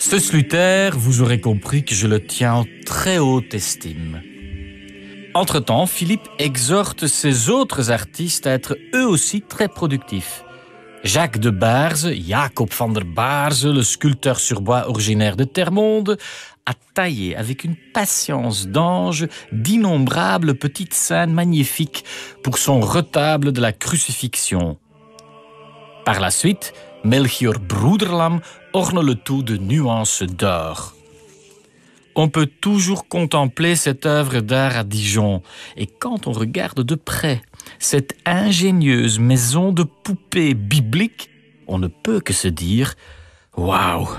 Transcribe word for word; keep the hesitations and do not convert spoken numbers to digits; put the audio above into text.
Ce Sluter, vous aurez compris que je le tiens en très haute estime. Entre-temps, Philippe exhorte ses autres artistes à être eux aussi très productifs. Jacques de Baarse, Jacob van der Baarse, le sculpteur sur bois originaire de Termonde, a taillé avec une patience d'ange d'innombrables petites scènes magnifiques pour son retable de la crucifixion. Par la suite, Melchior Broederlam orne le tout de nuances d'or. On peut toujours contempler cette œuvre d'art à Dijon, et quand on regarde de près cette ingénieuse maison de poupées bibliques, on ne peut que se dire « Waouh !»